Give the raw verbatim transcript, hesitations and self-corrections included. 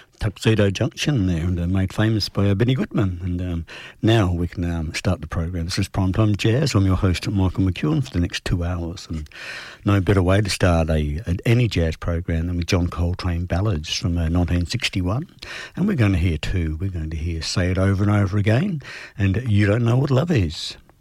Tuxedo Junction there, and uh, made famous by uh, Benny Goodman. And um, now we can um, start the program. This is Primetime Jazz. I'm your host, Michael McEwen, for the next two hours. And no better way to start a, a any jazz program than with John Coltrane ballads from uh, nineteen sixty-one. And we're going to hear two. We're going to hear Say It Over and Over Again and You Don't Know What Love Is.